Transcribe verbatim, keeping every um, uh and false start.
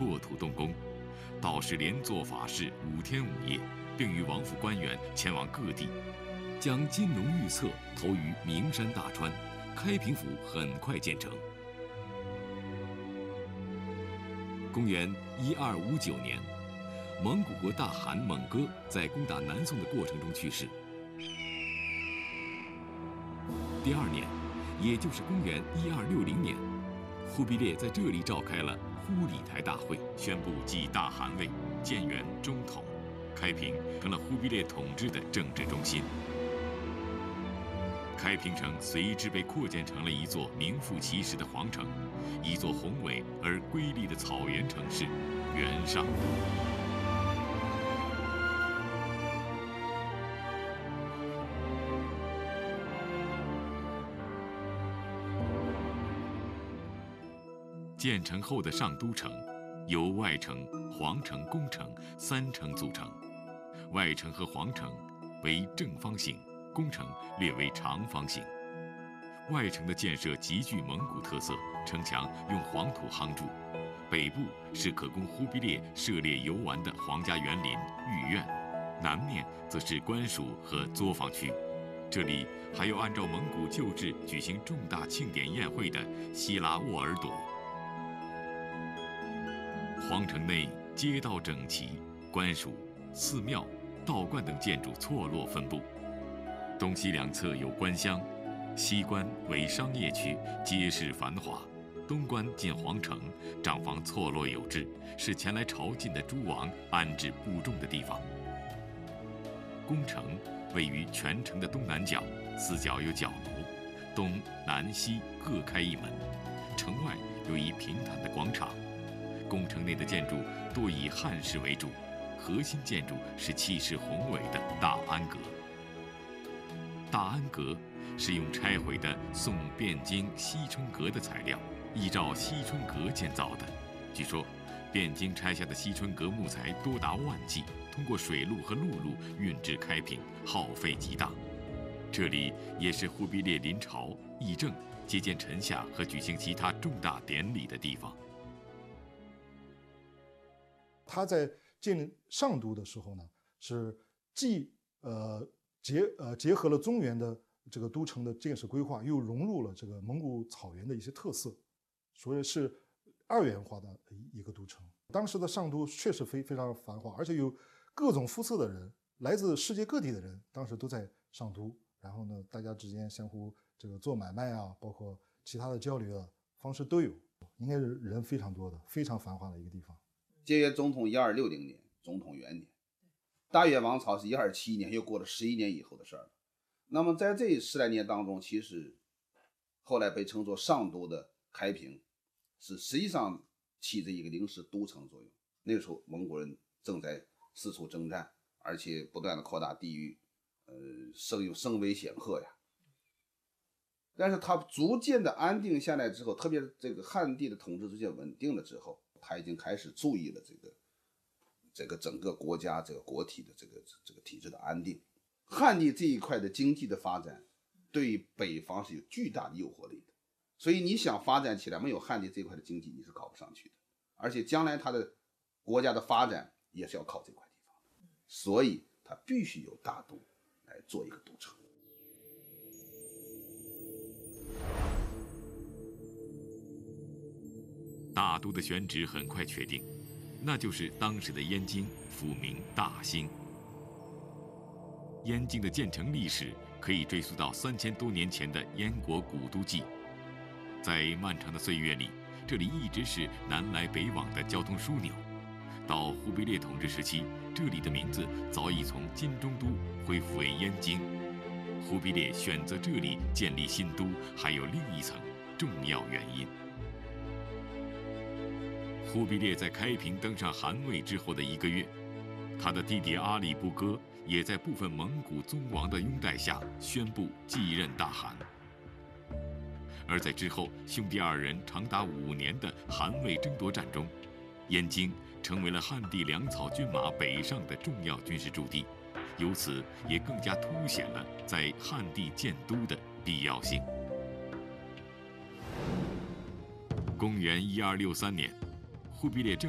破土动工，道士连做法事五天五夜，并与王府官员前往各地，将金龙玉册投于名山大川，开平府很快建成。公元一二五九年，蒙古国大汗蒙哥在攻打南宋的过程中去世。第二年，也就是公元一二六零年，忽必烈在这里召开了忽理台大会，宣布继大汗位，建元中统，开平成了忽必烈统治的政治中心。开平城随之被扩建成了一座名副其实的皇城，一座宏伟而瑰丽的草原城市——元上都。建成后的上都城，由外城、皇城、宫城三城组成。外城和皇城为正方形，宫城略为长方形。外城的建设极具蒙古特色，城墙用黄土夯筑，北部是可供忽必烈涉猎游玩的皇家园林御苑，南面则是官署和作坊区。这里还有按照蒙古旧制举行重大庆典宴会的希拉沃尔朵。皇城内街道整齐，官署、寺庙、道观等建筑错落分布。东西两侧有官乡，西关为商业区，街市繁华；东关近皇城，帐房错落有致，是前来朝觐的诸王安置部众的地方。宫城位于全城的东南角，四角有角楼，东南西各开一门。城外有一平坦的广场。宫城内的建筑多以汉式为主，核心建筑是气势宏伟的大安阁。大安阁是用拆毁的宋汴京西春阁的材料，依照西春阁建造的。据说，汴京拆下的西春阁木材多达万计，通过水路和陆路运至开平，耗费极大。这里也是忽必烈临朝、议政、接见臣下和举行其他重大典礼的地方。 他在建立上都的时候呢，是既呃结呃结合了中原的这个都城的建设规划，又融入了这个蒙古草原的一些特色，所以是二元化的一个都城。当时的上都确实非非常繁华，而且有各种肤色的人，来自世界各地的人，当时都在上都。然后呢，大家之间相互这个做买卖啊，包括其他的交流的方式都有，应该是人非常多的，非常繁华的一个地方。 节约总统一二六零年，总统元年，大越王朝是一二七一年，又过了十一年以后的事儿了。那么在这十来年当中，其实后来被称作上都的开平，是实际上起着一个临时都城作用。那个时候蒙古人正在四处征战，而且不断的扩大地域，呃，声声威显赫呀。但是它逐渐的安定下来之后，特别是这个汉地的统治逐渐稳定了之后，他已经开始注意了这个这个整个国家这个国体的这个这个体制的安定。汉地这一块的经济的发展，对于北方是有巨大的诱惑力的。所以你想发展起来，没有汉地这一块的经济，你是搞不上去的。而且将来它的国家的发展也是要靠这块地方的，所以它必须有大都来做一个都城。 大都的选址很快确定，那就是当时的燕京，府名大兴。燕京的建成历史可以追溯到三千多年前的燕国古都记。在漫长的岁月里，这里一直是南来北往的交通枢纽。到忽必烈统治时期，这里的名字早已从金中都恢复为燕京。忽必烈选择这里建立新都，还有另一层重要原因。忽必烈在开平登上汗位之后的一个月，他的弟弟阿里不哥也在部分蒙古宗王的拥戴下宣布继任大汗。而在之后兄弟二人长达五年的汗位争夺战中，燕京成为了汉地粮草军马北上的重要军事驻地，由此也更加凸显了在汉地建都的必要性。公元一二六三年，忽必烈正